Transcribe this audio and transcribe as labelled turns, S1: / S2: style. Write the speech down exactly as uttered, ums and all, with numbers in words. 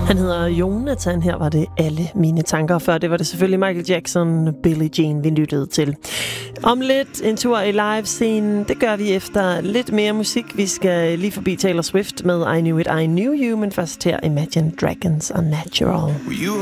S1: Han hedder Jonathan. Her var det Alle mine tanker. Før det var det selvfølgelig Michael Jackson, Billie Jean, vi lyttede til. Om lidt en tur i live-scenen. Det gør vi efter lidt mere musik. Vi skal lige forbi Taylor Swift med I Knew It, I Knew You. Men først her Imagine Dragons Unnatural.